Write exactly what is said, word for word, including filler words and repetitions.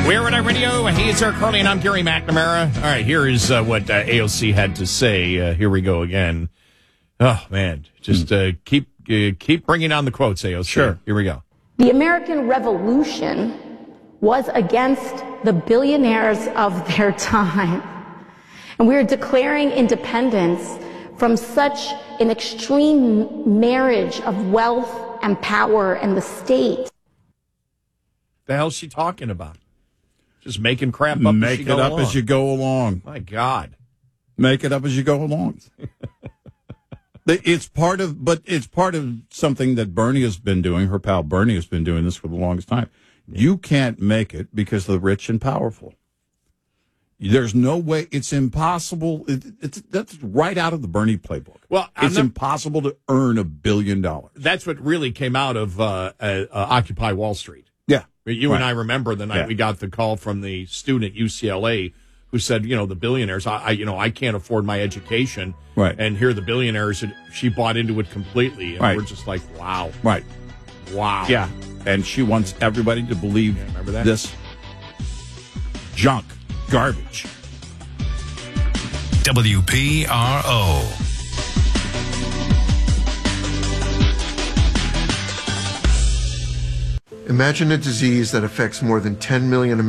We're at our radio. He is Eric Carly, and I'm Gary McNamara. All right, here is uh, what uh, A O C had to say. Uh, here we go again. Oh, man. Just uh, keep uh, keep bringing on the quotes, A O C. Sure. Here we go. The American Revolution was against the billionaires of their time. And we are declaring independence from such an extreme marriage of wealth and power and the state. The hell's she talking about? Just making crap up Make as you it go up along. as you go along. My God. Make it up as you go along. It's part of, but it's part of something that Bernie has been doing. Her pal Bernie has been doing this for the longest time. You can't make it because of the rich and powerful. There's no way. It's impossible. It, it's that's right out of the Bernie playbook. Well, I'm it's not- impossible to earn a billion dollars. That's what really came out of uh, uh, uh, Occupy Wall Street. Yeah, You right. and I remember the night Yeah. we got the call from the student at U C L A who said, you know, the billionaires, I, I you know, I can't afford my education. Right. And here are the billionaires, and she bought into it completely. And Right. we're just like, wow. Right. Wow. Yeah, and she wants everybody to believe remember that? this junk, garbage. W P R O. Imagine a disease that affects more than ten million